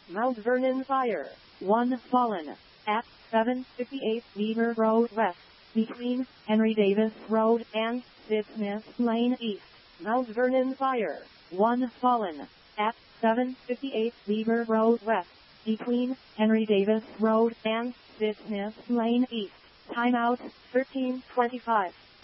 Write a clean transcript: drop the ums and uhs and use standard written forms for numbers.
Mount Vernon Fire. 1 fallen. At 758 Beaver Road West, between Henry Davis Road and Sid Smith Lane East. Mount Vernon Fire. 1 fallen. At 758 Beaver Road West, between Henry Davis Road and Sid Smith Lane East. Timeout 13:25.